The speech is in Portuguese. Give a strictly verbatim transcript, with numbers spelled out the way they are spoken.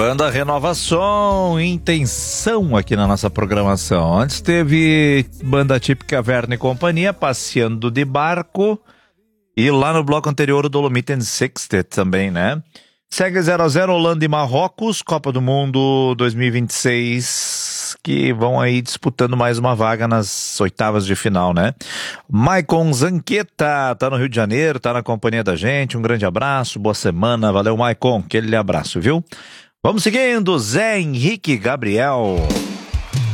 Banda Renova Som, intenção aqui na nossa programação. Antes teve banda típica Verne e Companhia, Passeando de Barco. E lá no bloco anterior o Dolomite and Sextet também, né? Segue zero a zero Holanda e Marrocos, Copa do Mundo dois mil e vinte e seis, que vão aí disputando mais uma vaga nas oitavas de final, né? Maicon Zanqueta tá no Rio de Janeiro, tá na companhia da gente, um grande abraço, boa semana, valeu Maicon, aquele abraço, viu? Vamos seguindo, Zé Henrique Gabriel.